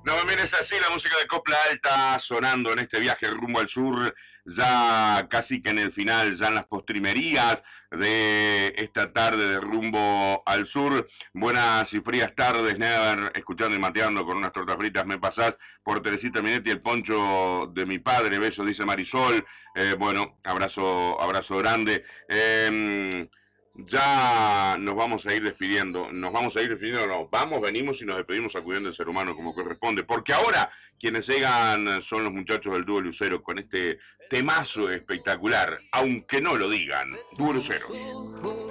No, bien, es así, la música de Copla Alta sonando en este viaje rumbo al sur, ya casi que en el final, ya en las postrimerías de esta tarde de rumbo al sur. Buenas y frías tardes, Never, escuchando y mateando con unas tortas fritas, me pasás por Teresita Minetti, el poncho de mi padre, beso, dice Marisol. Bueno, abrazo grande. Ya nos vamos a ir despidiendo. Nos vamos a ir despidiendo, no. Vamos, venimos y nos despedimos sacudiendo el ser humano como corresponde. Porque ahora quienes llegan son los muchachos del dúo Lucero con este temazo espectacular, aunque no lo digan. Dúo Lucero.